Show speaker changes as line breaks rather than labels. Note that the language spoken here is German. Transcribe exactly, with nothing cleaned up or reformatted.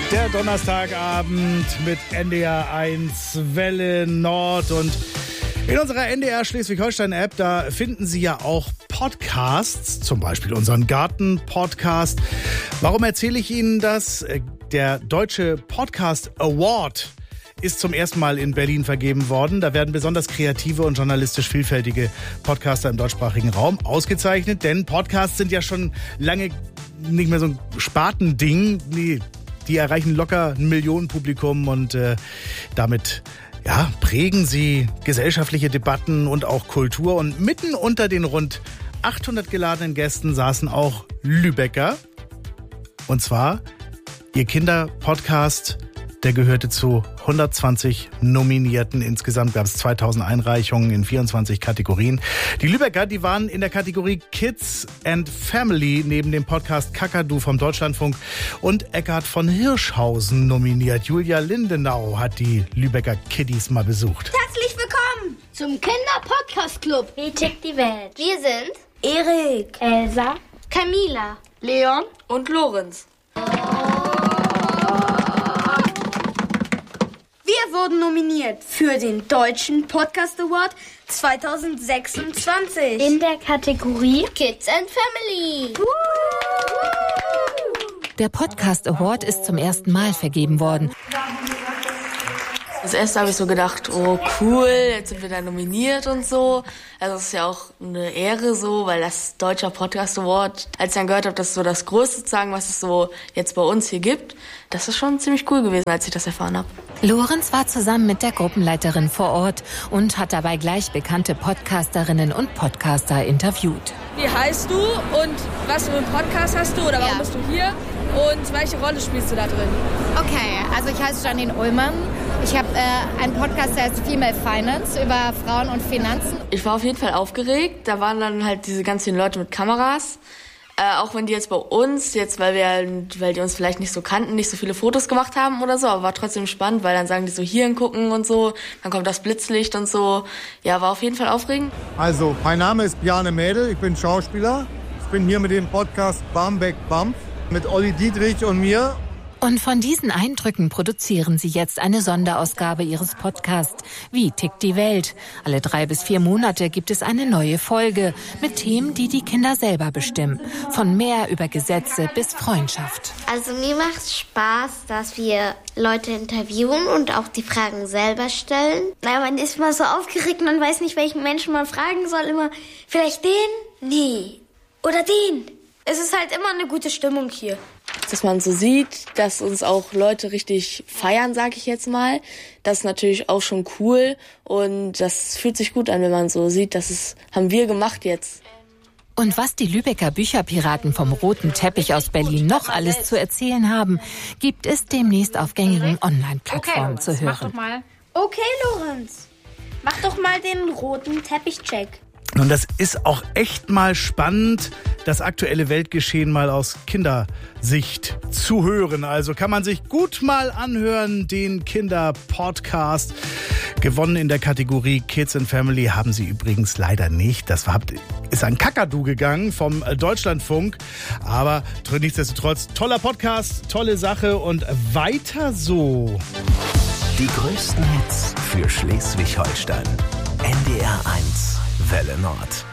Der Donnerstagabend mit N D R eins Welle Nord und in unserer N D R Schleswig-Holstein-App, da finden Sie ja auch Podcasts, zum Beispiel unseren Garten-Podcast. Warum erzähle ich Ihnen das? Der Deutsche Podcast Award ist zum ersten Mal in Berlin vergeben worden. Da werden besonders kreative und journalistisch vielfältige Podcaster im deutschsprachigen Raum ausgezeichnet, denn Podcasts sind ja schon lange nicht mehr so ein Spartending. Nee, die erreichen locker ein Millionenpublikum und äh, damit ja, prägen sie gesellschaftliche Debatten und auch Kultur. Und mitten unter den rund achthundert geladenen Gästen saßen auch Lübecker. Und zwar ihr Kinderpodcast, der gehörte zu hundertzwanzig Nominierten. Insgesamt gab es zweitausend Einreichungen in vierundzwanzig Kategorien. Die Lübecker, die waren in der Kategorie Kids and Family neben dem Podcast Kakadu vom Deutschlandfunk und Eckhard von Hirschhausen nominiert. Julia Lindenau hat die Lübecker Kiddies mal besucht.
Herzlich willkommen zum Kinder-Podcast-Club.
Wie tickt die Welt?
Wir sind Erik,
Elsa,
Camila, Leon
und Lorenz.
Wir wurden nominiert für den Deutschen Podcast Award zwanzig sechsundzwanzig.
in der Kategorie
Kids and Family.
Der Podcast Award ist zum ersten Mal vergeben worden.
Das erste habe ich so gedacht, oh cool, jetzt sind wir da nominiert und so. Also es ist ja auch eine Ehre so, weil das Deutscher Podcast Award, als ich dann gehört habe, das ist so das Größte sozusagen, was es so jetzt bei uns hier gibt, das ist schon ziemlich cool gewesen, als ich das erfahren habe.
Lorenz war zusammen mit der Gruppenleiterin vor Ort und hat dabei gleich bekannte Podcasterinnen und Podcaster interviewt.
Wie heißt du und was für einen Podcast hast du oder warum
Ja.
bist du hier und welche Rolle spielst du da drin?
Okay, also ich heiße Janine Ullmann. Ich habe äh, einen Podcast, der heißt Female Finance, über Frauen und Finanzen.
Ich war auf jeden Fall aufgeregt, da waren dann halt diese ganz vielen Leute mit Kameras. Äh, auch wenn die jetzt bei uns, jetzt weil wir, weil die uns vielleicht nicht so kannten, nicht so viele Fotos gemacht haben oder so, aber war trotzdem spannend, weil dann sagen die so hier hingucken und so, dann kommt das Blitzlicht und so. Ja, war auf jeden Fall aufregend.
Also, mein Name ist Bjarne Mädel, ich bin Schauspieler. Ich bin hier mit dem Podcast Barmbek Bump mit Olli Dietrich und mir.
Und von diesen Eindrücken produzieren sie jetzt eine Sonderausgabe ihres Podcasts. Wie tickt die Welt? Alle drei bis vier Monate gibt es eine neue Folge mit Themen, die die Kinder selber bestimmen. Von mehr über Gesetze bis Freundschaft.
Also mir macht es Spaß, dass wir Leute interviewen und auch die Fragen selber stellen. Naja, man ist mal so aufgeregt, man weiß nicht, welchen Menschen man fragen soll. Immer, vielleicht den? Nee. Oder den?
Es ist halt immer eine gute Stimmung hier.
Dass man so sieht, dass uns auch Leute richtig feiern, sag ich jetzt mal. Das ist natürlich auch schon cool und das fühlt sich gut an, wenn man so sieht, das ist, haben wir gemacht jetzt.
Und was die Lübecker Bücherpiraten vom roten Teppich aus Berlin noch alles zu erzählen haben, gibt es demnächst auf gängigen Online-Plattformen
Okay,
zu
Lorenz, mach
hören.
doch mal.
Okay, Lorenz, mach doch mal den roten Teppich-Check.
Und das ist auch echt mal spannend, das aktuelle Weltgeschehen mal aus Kindersicht zu hören. Also kann man sich gut mal anhören, den Kinder-Podcast. Gewonnen in der Kategorie Kids and Family haben sie übrigens leider nicht. Das war, ist an Kakadu gegangen vom Deutschlandfunk. Aber nichtsdestotrotz, toller Podcast, tolle Sache und weiter so.
Die größten Hits für Schleswig-Holstein. N D R eins Welle Nord.